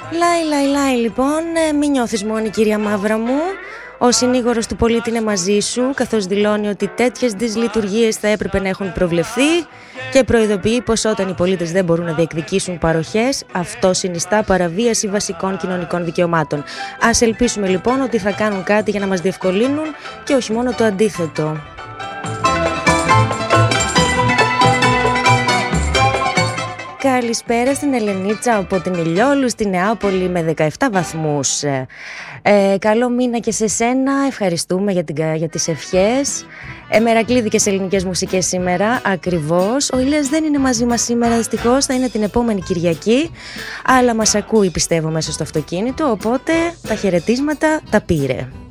Λάι λοιπόν, μην νιώθεις μόνη κυρία Μαύρα μου. Ο συνήγορος του πολίτη είναι μαζί σου, καθώς δηλώνει ότι τέτοιες δυσλειτουργίες θα έπρεπε να έχουν προβλεφθεί και προειδοποιεί πως όταν οι πολίτες δεν μπορούν να διεκδικήσουν παροχές, αυτό συνιστά παραβίαση βασικών κοινωνικών δικαιωμάτων. Ας ελπίσουμε λοιπόν ότι θα κάνουν κάτι για να μας διευκολύνουν και όχι μόνο το αντίθετο. Καλησπέρα στην Ελενίτσα από την Ηλιόλου στη Νεάπολη με 17 βαθμούς. Καλό μήνα και σε σένα, ευχαριστούμε για τις ευχές. Μερακλείδη και σε ελληνικές μουσικές σήμερα, ακριβώς. Ο Ηλίας δεν είναι μαζί μας σήμερα δυστυχώς, θα είναι την επόμενη Κυριακή, αλλά μας ακούει πιστεύω μέσα στο αυτοκίνητο, οπότε τα χαιρετίσματα τα πήρε.